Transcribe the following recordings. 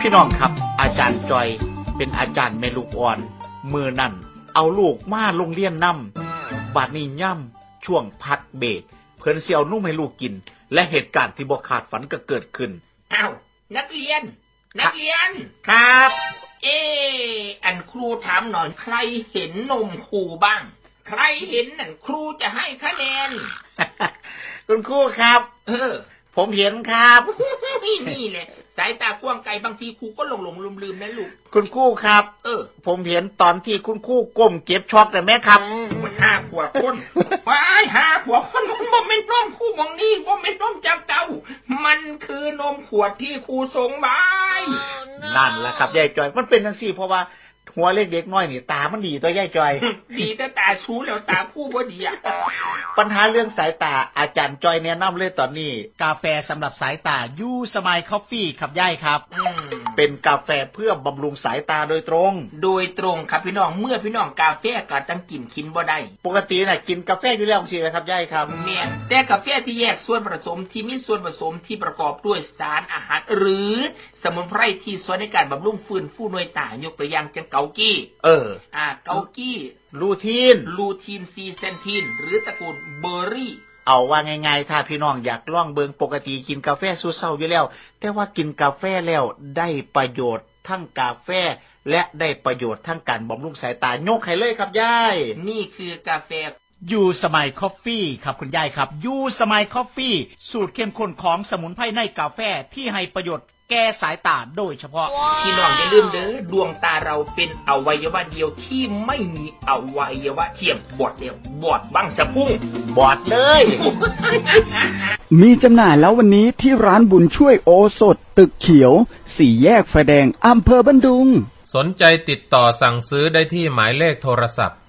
พี่น้องครับอาจารย์จอยเป็นอาจารย์แม่ลูกอ่อนมือนั่นเอาลูกมาโรงเรียนนำบัดนี้ย่ำช่วงพักเบรกเพิ่นสิเอานุ่มให้ลูกกินและเหตุการณ์ที่บ่คาดฝันก็เกิดขึ้นอ้าวนักเรียนครับอันครูถามหน่อยใครเห็นนมครูบ้างใครเห็นนั่นครูจะให้คะแนนคุณครูครับผมเห็นครับนี่แหละสายตากว้างไกลบางทีครูก็หลงลืมนะลูกคุณครูครับผมเห็นตอนที่คุณครูก้มเก็บช็อกแต่แม่ครับมัน5 ขวบคนว้าย5 ขวบคนมันบ่แม่นนมครูมองนี่บ่แม่นนมจับเต้ามันคือนมขวดที่ครูส่งไว้นั่นแหละครับยายจอยมันเป็นจังซี่เพราะว่าหัวเล็กเด็กน้อยนี่ตามันดีตัวยายจอยดีแต่ตาชูแล้วตาคู่บ่ดีอ่ะปัญหาเรื่องสายตาอาจารย์จอยแนะนำเลยตอนนี้กาแฟสำหรับสายตายูสมายคอฟฟี่ครับยายครับเป็นกาแฟเพื่อบำรุงสายตาโดยตรงครับพี่น้องเมื่อพี่น้องกาแฟก็จังกินกินบ่ได้ปกติน่ะกินกาแฟอยู่แล้วสิครับยายครับแม่นแต่กาแฟที่แยกส่วนผสมที่มีส่วนผสมที่ประกอบด้วยสารอาหารหรือสมุนไพรที่ช่วยในการบำรุงฟื้นฟูหน่วยตายกตัวอย่างเช่นเกากี้เกากี้ลูทีนซีเซนทีนหรือตระกูลเบอร์รี่เอาว่าง่ายๆถ้าพี่น้องอยากลองเบิ่งปกติกินกาแฟสูตรเช้าอยู่แล้วแต่ว่ากินกาแฟแล้วได้ประโยชน์ทั้งกาแฟและได้ประโยชน์ทั้งการบำรุงสายตายกให้เลยครับยายนี่คือกาแฟยูสมายคอฟฟี่ครับคุณยายครับยูสมายคอฟฟี่สูตรเข้มข้นของสมุนไพรในกาแฟที่ให้ประโยชน์แก้สายตาโดยเฉพาะพี่น้องอย่าลืมเด้อดวงตาเราเป็นอวัยวะเดียวที่ไม่มีอวัยวะเทียมบอดเดียวบอดบังสะพุ่งบอดเลยมีจำหน่ายแล้ววันนี้ที่ร้านบุญช่วยโอสถตึกเขียว4 แยกไฟแดงอำเภอบันดุงสนใจติดต่อสั่งซื้อได้ที่หมายเลขโทรศัพท์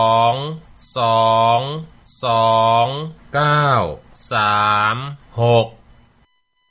089229423942422936